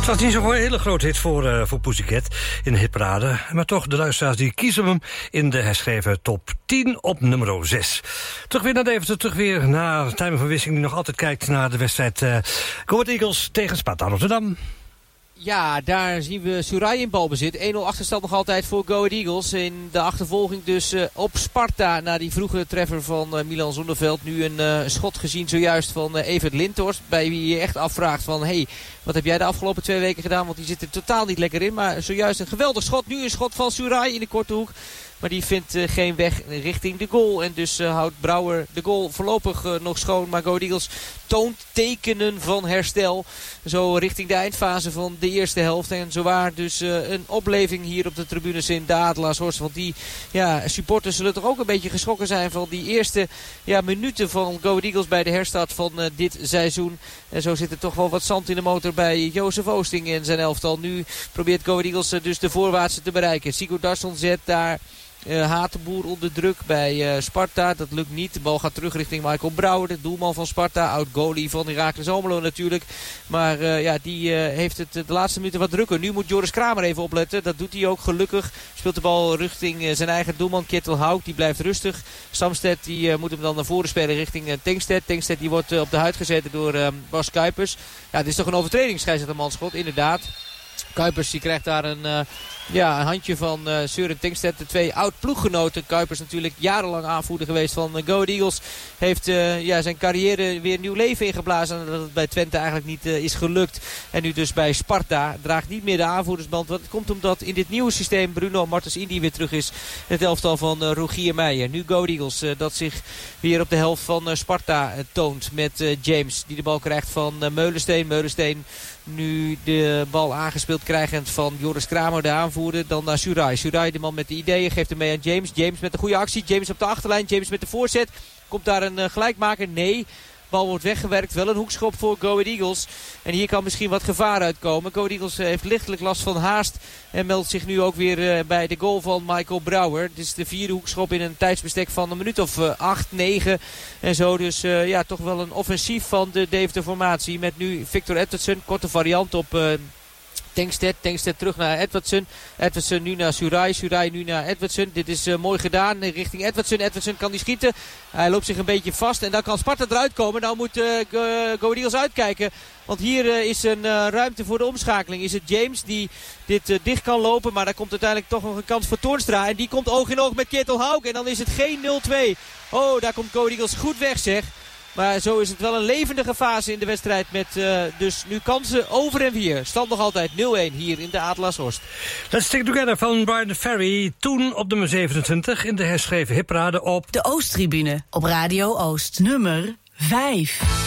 Het was niet zo'n hele grote hit voor Pussycat in de hitparade. Maar toch, de luisteraars die kiezen hem in de herschreven top 10 op nummer 6. Terug weer naar Deventer, terug weer naar Tijmen van Wissing... die nog altijd kijkt naar de wedstrijd Go Ahead Eagles tegen Sparta Rotterdam. Ja, daar zien we Surai in balbezit. 1-0 achterstand nog altijd voor Go Ahead Eagles. In de achtervolging dus op Sparta na die vroege treffer van Milan Zonneveld. Nu een schot gezien zojuist van Evert Lindhorst. Bij wie je echt afvraagt van... Hey, wat heb jij de afgelopen 2 weken gedaan? Want die zit er totaal niet lekker in. Maar zojuist een geweldig schot. Nu een schot van Surai in de korte hoek. Maar die vindt geen weg richting de goal. En dus houdt Brouwer de goal voorlopig nog schoon. Maar Go Ahead Eagles toont tekenen van herstel. Zo richting de eindfase van de eerste helft. En zowaar dus een opleving hier op de tribunes in de Adelaarshorst. Want die supporters zullen toch ook een beetje geschrokken zijn van die eerste minuten van Go Ahead Eagles bij de herstart van dit seizoen. En zo zit er toch wel wat zand in de motor bij Jozef Oosting en zijn elftal. Nu probeert Go Ahead Eagles dus de voorwaartse te bereiken. Sigurd Darsson zet daar Hatenboer onder druk bij Sparta. Dat lukt niet. De bal gaat terug richting Michael Brouwer. De doelman van Sparta. Oud-goalie van Heracles Almelo natuurlijk. Maar die heeft het de laatste minuten wat drukker. Nu moet Joris Kramer even opletten. Dat doet hij ook gelukkig. Speelt de bal richting zijn eigen doelman Kjetil Hauk. Die blijft rustig. Samsted die moet hem dan naar voren spelen richting Tankstedt. Tankstedt die wordt op de huid gezet door Bas Kuipers. Ja, dit is toch een overtreding, scheidsrechter Manschot. Inderdaad. Kuipers die krijgt daar een handje van Søren Tankstedt. De 2 oud-ploeggenoten. Kuipers natuurlijk jarenlang aanvoerder geweest van Go Ahead Eagles. Heeft zijn carrière weer nieuw leven ingeblazen. En dat het bij Twente eigenlijk niet is gelukt. En nu dus bij Sparta. Draagt niet meer de aanvoerdersband. Want het komt omdat in dit nieuwe systeem Bruno Martens-Indy weer terug is. Het elftal van Rogier Meijer. Nu Go Ahead Eagles dat zich weer op de helft van Sparta toont. Met James die de bal krijgt van Meulensteen. Meulensteen nu de bal aangespeeld krijgend van Joris Kramer, de aanvoerder. Dan naar Surai. Surai, de man met de ideeën, geeft hem mee aan James. James met een goede actie. James op de achterlijn. James met de voorzet. Komt daar een gelijkmaker? Nee. Bal wordt weggewerkt. Wel een hoekschop voor Go Ahead Eagles. En hier kan misschien wat gevaar uitkomen. Go Ahead Eagles heeft lichtelijk last van haast. En meldt zich nu ook weer bij de goal van Michael Brouwer. Dit is de 4e hoekschop in een tijdsbestek van een minuut of 8, 9. En zo dus toch wel een offensief van de Deventer formatie. Met nu Victor Edwardson. Korte variant op Tankstedt terug naar Edwardson. Edwardson nu naar Surai. Surai nu naar Edwardson. Dit is mooi gedaan richting Edwardson. Edwardson kan die schieten. Hij loopt zich een beetje vast. En dan kan Sparta eruit komen. Nou moet Go Ahead Eagles uitkijken. Want hier is een ruimte voor de omschakeling. Is het James die dit dicht kan lopen. Maar daar komt uiteindelijk toch nog een kans voor Toornstra. En die komt oog in oog met Kjetil Hauk. En dan is het geen 0-2. Oh, daar komt Go Ahead Eagles goed weg, zeg. Maar zo is het wel een levendige fase in de wedstrijd met dus nu kansen over en weer. Stand nog altijd 0-1 hier in de Adelaarshorst. Let's Stick Together van Brian Ferry. Toen op nummer 27 in de herschreven hitparade op de Oosttribune op Radio Oost. Nummer 5.